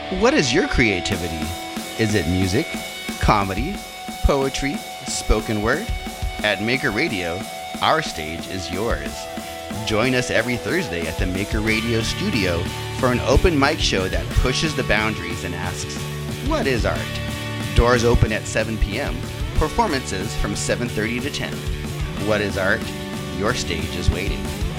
What is your creativity? Is it music, comedy, poetry, spoken word? At Maker Radio, our stage is yours. Join us every Thursday at the Maker Radio studio for an open mic show that pushes the boundaries and asks, what is art? Doors open at 7 p.m., performances from 7:30 to 10. What is art? Your stage is waiting.